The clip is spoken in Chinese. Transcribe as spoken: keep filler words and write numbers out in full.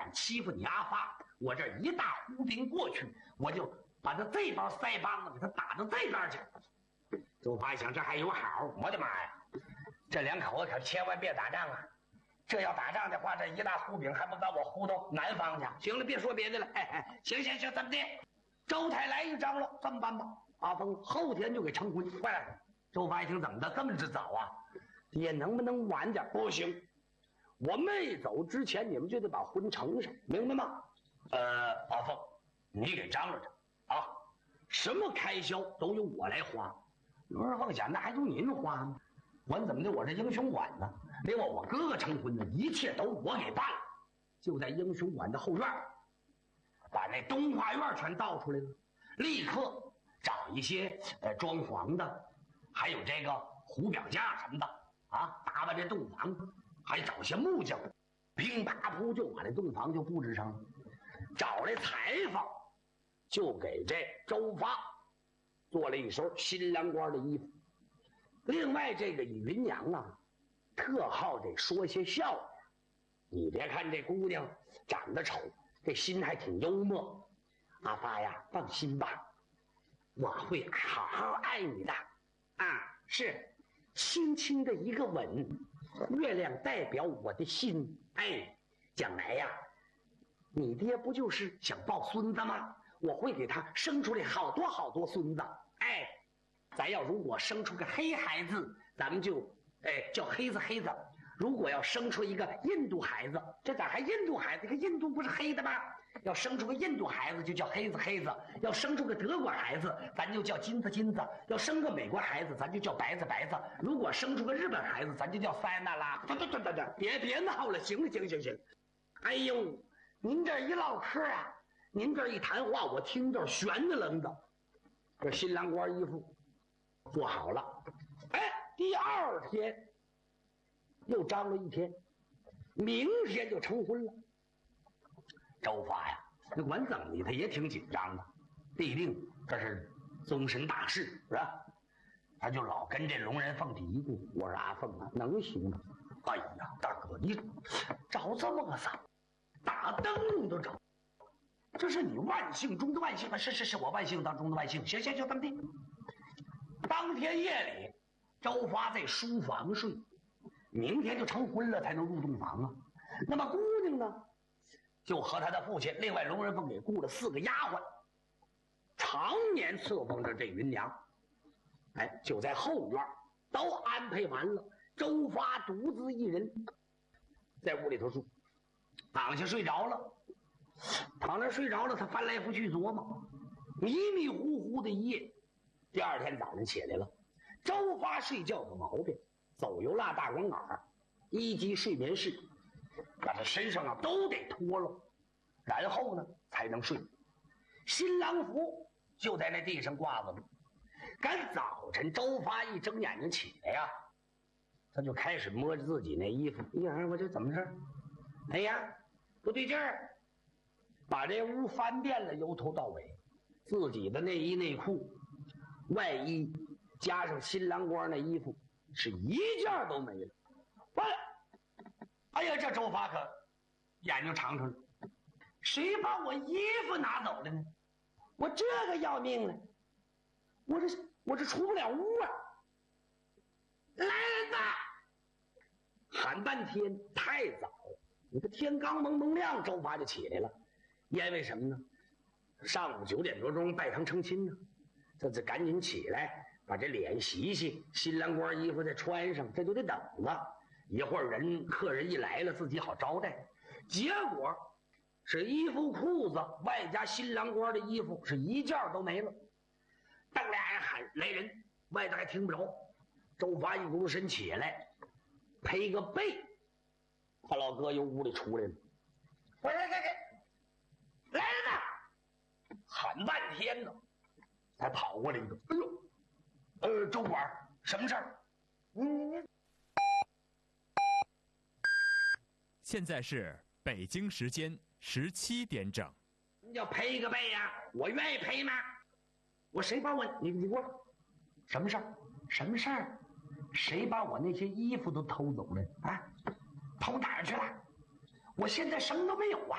敢欺负你阿发，我这一大呼兵过去，我就把他这帮腮帮子给他打到这边去。周发一想，这还有好，我的妈呀，这两口子可千万别打仗啊！这要打仗的话，这一大呼兵还不把我呼到南方去？行了，别说别的了，哎哎，行行行，怎么的？周太来一张了，这么办吧，阿峰后天就给成婚。快来！周发一听，怎么的这么之早啊？爹能不能晚点？不行，我没走之前，你们就得把婚成上，明白吗？呃，阿凤，你给张罗着啊，什么开销都由我来花。刘二凤想，那还用您花吗？我怎么的？我这英雄馆呢？另外，我哥哥成婚呢，一切都我给办了。就在英雄馆的后院，把那东花院全倒出来了，立刻找一些呃装潢的，还有这个胡表架什么的啊，打扮这洞房，还找些木匠，乒啪扑就把这洞房就布置上了。找来裁缝，就给这周发做了一身新郎官的衣服。另外，这个芸娘啊，特好这说些笑话。你别看这姑娘长得丑，这心还挺幽默。阿发呀，放心吧，我会好好爱你的。啊，是，轻轻的一个吻，月亮代表我的心。哎，将来呀，你爹不就是想抱孙子吗？我会给他生出来好多好多孙子。哎，咱要如果生出个黑孩子，咱们就哎叫黑子黑子。如果要生出一个印度孩子，这咋还印度孩子？这个印度不是黑的吗？要生出个印度孩子就叫黑子黑子；要生出个德国孩子，咱就叫金子金子；要生个美国孩子，咱就叫白子白子；如果生出个日本孩子，咱就叫塞那拉。对对对对对，别别闹了，行了行行行。哎呦，您这一唠嗑啊，您这一谈话，我听着悬的愣的。这新郎官衣服做好了，哎，第二天。又张罗一天，明天就成婚了。周发呀，那管怎么的，他也挺紧张的，必定这是终身大事，是吧？他就老跟这龙人凤嘀咕：“我说阿凤啊，能行吗？哎呀，大哥，你找这么个嫂，打灯笼都找，这是你万幸中的万幸啊！是是是，我万幸当中的万幸。行行，就这么地。”当天夜里，周发在书房睡。明天就成婚了才能入洞房啊。那么姑娘呢，就和她的父亲，另外龙人凤给雇了四个丫鬟，常年伺候着这芸娘。哎，就在后院都安排完了，周发独自一人在屋里头住，躺下睡着了。躺那睡着了，他翻来覆去琢磨，迷迷糊糊的一夜。第二天早上起来了，周发睡觉的毛病。走油蜡大光杆，一级睡眠室，把他身上啊都得脱了，然后呢才能睡。新郎服就在那地上挂着呢。赶早晨，周发一睁眼睛起来呀，他就开始摸着自己那衣服，哎呀，我这怎么事？哎呀，不对劲儿，把这屋翻遍了，由头到尾，自己的内衣内裤、外衣，加上新郎官那衣服。是一件都没了，完了！哎呀，这周发可眼睛长长了，谁把我衣服拿走了呢？我这个要命了，我这我这出不了屋啊！来人呐！喊半天太早，你个天刚蒙蒙亮，周发就起来了，因为什么呢？上午九点多钟拜堂成亲呢，这这赶紧起来。把这脸洗洗，新郎官衣服再穿上，这就得等了。一会儿人客人一来了，自己好招待。结果是衣服裤子外加新郎官的衣服是一件都没了。当俩人喊来人，外头还听不着。周发一躬身起来，披个背，他老哥由屋里出来了。我来来来，来人呐！喊半天呢，才跑过来一个。哎呦！呃，周管，什么事儿？嗯， 现在是北京时间十七点整。 你要赔个背呀、啊？我愿意赔吗？我谁把我你你给我什么事儿？什么事儿？谁把我那些衣服都偷走了？啊，偷哪儿去了？我现在什么都没有啊！